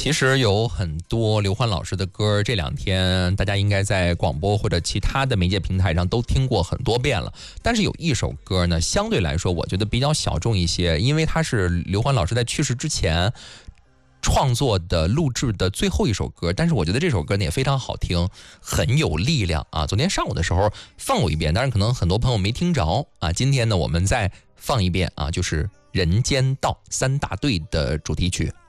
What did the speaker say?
其实有很多刘欢老师的歌，这2天大家应该在广播或者其他的媒介平台上都听过很多遍了。但是有一首歌呢，相对来说我觉得比较小众一些，因为它是刘欢老师在去世之前创作的录制的最后一首歌，但是我觉得这首歌呢也非常好听，很有力量啊。昨天上午的时候放过一遍，当然可能很多朋友没听着啊。今天呢我们再放一遍啊，就是《人间道》3大队的主题曲。